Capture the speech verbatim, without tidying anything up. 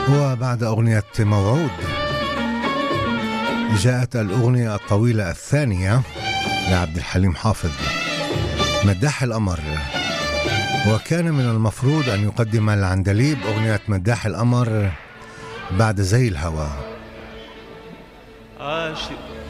وبعد أغنية موعود جاءت الأغنية الطويلة الثانية لعبد الحليم حافظ، مداح القمر. وكان من المفروض أن يقدم العندليب أغنية مداح القمر بعد زي الهوى. عاشق